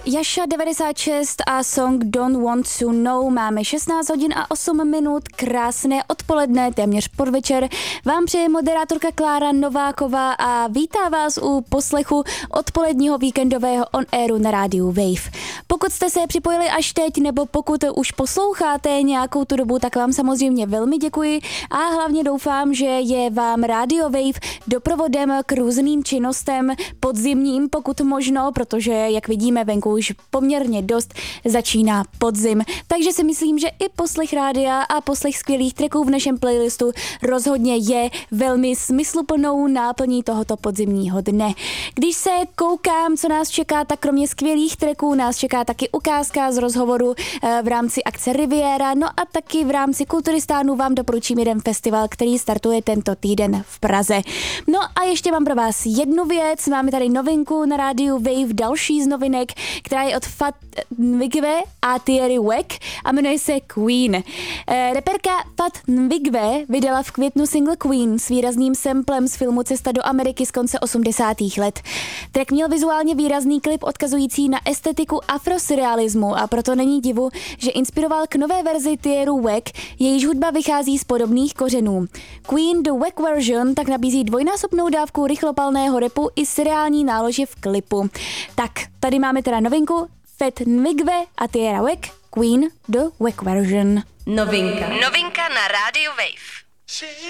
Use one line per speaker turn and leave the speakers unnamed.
Jaša 96 a song Don't Want to Know. Máme 16 hodin a 8 minut, krásné odpoledne, téměř podvečer. Vám přeje moderátorka Klára Nováková a vítá vás u poslechu odpoledního víkendového on-airu na rádiu Wave. Pokud jste se připojili až teď, nebo pokud už posloucháte nějakou tu dobu, tak vám samozřejmě velmi děkuji a hlavně doufám, že je vám rádio Wave doprovodem k různým činnostem podzimním, pokud možno, protože jak vidíme venku už poměrně dost začíná podzim. Takže si myslím, že i poslech rádia a poslech skvělých tracků v našem playlistu rozhodně je velmi smysluplnou náplní tohoto podzimního dne. Když se koukám, co nás čeká, tak kromě skvělých tracků nás čeká taky ukázka z rozhovoru v rámci akce Riviera, no a taky v rámci Kulturistánu vám doporučím jeden festival, který startuje tento týden v Praze. No a ještě mám pro vás jednu věc, máme tady novinku na rádiu Wave, další z novinek, která je od Fat Nwigwe a Thierry Wack a jmenuje se Queen. Reperka Fat Nwigwe vydala v květnu single Queen s výrazným samplem z filmu Cesta do Ameriky z konce 80. let. Track měl vizuálně výrazný klip odkazující na estetiku afrosurrealismu a proto není divu, že inspiroval k nové verzi Thierry Wack, jejíž hudba vychází z podobných kořenů. Queen The Wack Version tak nabízí dvojnásobnou dávku rychlopalného rapu i seriální nálože v klipu. Tak, tady máme teda novinku Fat Nwigwe a Thierry Wack, Queen The Wack Version.
Novinka na rádiu Wave.